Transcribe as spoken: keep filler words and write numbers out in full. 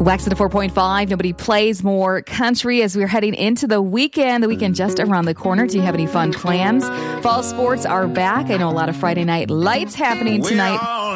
Wax at a four point five. Nobody plays more country as we're heading into the weekend. The weekend just around the corner. Do you have any fun plans? Fall sports are back. I know a lot of Friday night lights happening tonight.